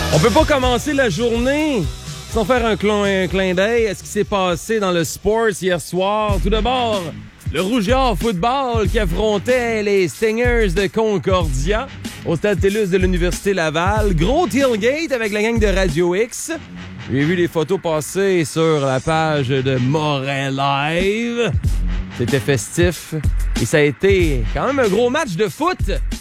On peut pas commencer la journée sans faire un clin d'œil à ce qui s'est passé dans le sport hier soir. Tout d'abord, le Rouge et Or football qui affrontait les Stingers de Concordia au stade TELUS de l'Université Laval. Gros tailgate avec la gang de Radio X. J'ai vu les photos passer sur la page de Morin Live. C'était festif et ça a été quand même un gros match de foot.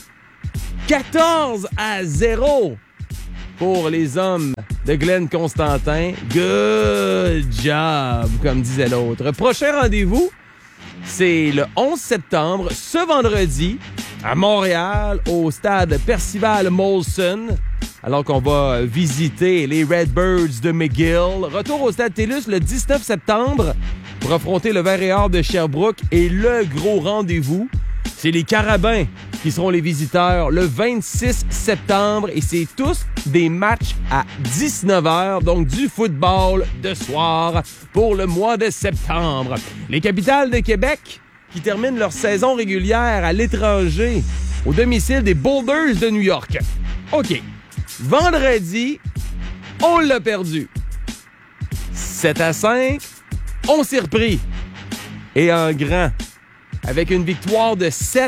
14-0 pour les hommes de Glenn Constantin. Good job, comme disait l'autre. Prochain rendez-vous, c'est le 11 septembre, ce vendredi, à Montréal, au stade Percival Molson, alors qu'on va visiter les Redbirds de McGill. Retour au stade TELUS le 19 septembre pour affronter le Vert et Or de Sherbrooke. Et le gros rendez-vous, c'est les Carabins qui seront les visiteurs le 26 septembre. Et c'est tous des matchs à 19h, donc du football de soir pour le mois de septembre. Les Capitals de Québec qui terminent leur saison régulière à l'étranger au domicile des Boulders de New York. OK. Vendredi, on l'a perdu. 7-5, on s'est repris. Et en grand, avec une victoire de 7-4.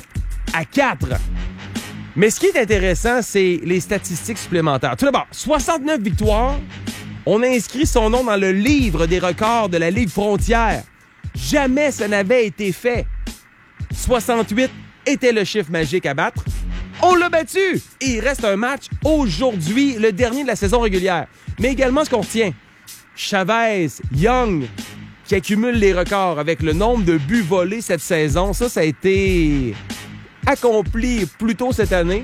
Mais ce qui est intéressant, c'est les statistiques supplémentaires. Tout d'abord, 69 victoires. On a inscrit son nom dans le livre des records de la Ligue Frontière. Jamais ça n'avait été fait. 68 était le chiffre magique à battre. On l'a battu! Et il reste un match aujourd'hui, le dernier de la saison régulière. Mais également, ce qu'on retient, Chavez, Young, qui accumule les records avec le nombre de buts volés cette saison. Ça a été accompli plus tôt cette année.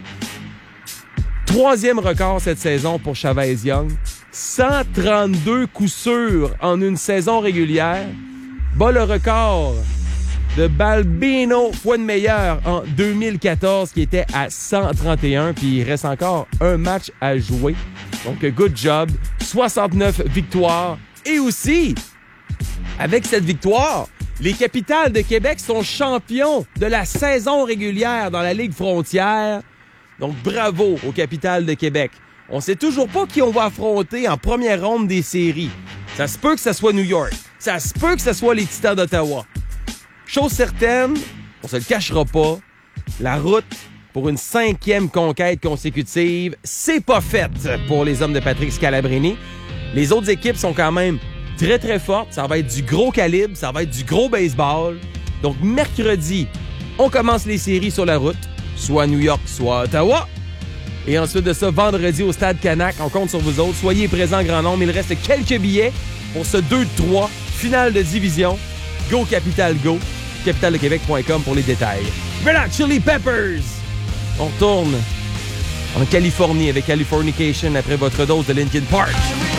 3e record cette saison pour Chavez Young. 132 coups sûrs en une saison régulière. Bat le record de Balbino Fuenmeyer en 2014 qui était à 131. Puis il reste encore un match à jouer. Donc, good job. 69 victoires. Et aussi, avec cette victoire, les Capitals de Québec sont champions de la saison régulière dans la Ligue Frontière. Donc, bravo aux Capitals de Québec. On sait toujours pas qui on va affronter en première ronde des séries. Ça se peut que ça soit New York. Ça se peut que ça soit les Titans d'Ottawa. Chose certaine, on se le cachera pas, la route pour une 5e conquête consécutive, c'est pas faite pour les hommes de Patrick Scalabrini. Les autres équipes sont quand même très, très fortes. Ça va être du gros calibre, ça va être du gros baseball. Donc, mercredi, on commence les séries sur la route, soit à New York, soit à Ottawa. Et ensuite de ça, vendredi au Stade Canac, on compte sur vous autres. Soyez présents en grand nombre. Il reste quelques billets pour ce 2-3, finale de division. Go Capital Go! Capitaldequebec.com pour les détails. Red Hot Chili Peppers! On retourne en Californie avec Californication après votre dose de Linkin Park.